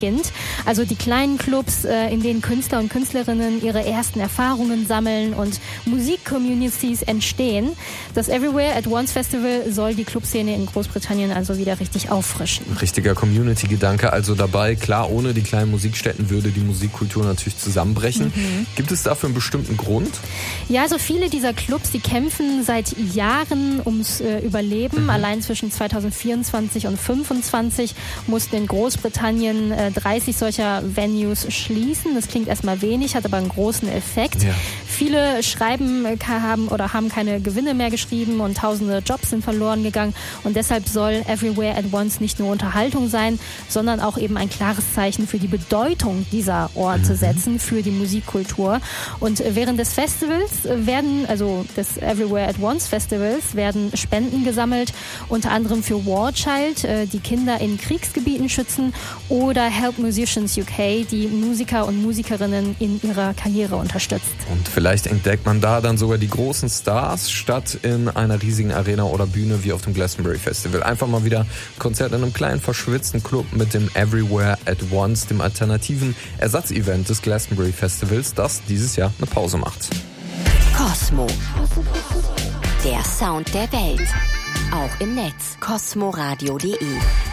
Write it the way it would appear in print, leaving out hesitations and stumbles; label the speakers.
Speaker 1: Also die kleinen Clubs, in denen Künstler und Künstlerinnen ihre ersten Erfahrungen sammeln und Musikcommunities entstehen. Das Everywhere at Once Festival soll die Clubszene in Großbritannien also wieder richtig auffrischen.
Speaker 2: Richtiger Community-Gedanke also dabei. Klar, ohne die kleinen Musikstätten würde die Musikkultur natürlich zusammenbrechen. Gibt es dafür einen bestimmten Grund?
Speaker 1: Ja, also viele dieser Clubs, die kämpfen seit Jahren ums Überleben. Allein zwischen 2024 und 2025 mussten in Großbritannien 30 solcher Venues schließen. Das klingt erstmal wenig, hat aber einen großen Effekt. Ja. Viele haben keine Gewinne mehr geschrieben und tausende Jobs sind verloren gegangen. Und deshalb soll Everywhere at Once nicht nur Unterhaltung sein, sondern auch eben ein klares Zeichen für die Bedeutung dieser Orte setzen, für die Musikkultur. Und während des Festivals des Everywhere at Once Festivals werden Spenden gesammelt, unter anderem für War Child, die Kinder in Kriegsgebieten schützen, oder Help Musicians UK, die Musiker und Musikerinnen in ihrer Karriere unterstützt.
Speaker 2: Und vielleicht entdeckt man da dann sogar die großen Stars statt in einer riesigen Arena oder Bühne wie auf dem Glastonbury Festival. Einfach mal wieder ein Konzert in einem kleinen, verschwitzten Club mit dem Everywhere at Once, dem alternativen Ersatzevent des Glastonbury Festivals, das dieses Jahr eine Pause macht.
Speaker 3: Cosmo. Der Sound der Welt. Auch im Netz. cosmoradio.de